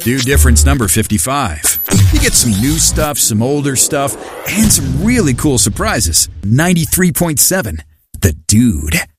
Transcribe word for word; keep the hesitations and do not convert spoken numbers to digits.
Do difference number fifty-five. You get some new stuff, some older stuff, and some really cool surprises. ninety-three point seven The Dude.